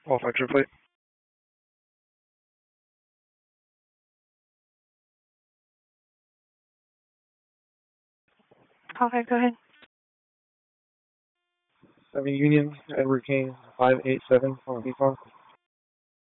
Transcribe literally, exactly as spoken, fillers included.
Qualified triplet. Okay, go ahead. Seven Union, Edward King, five eight seven on default.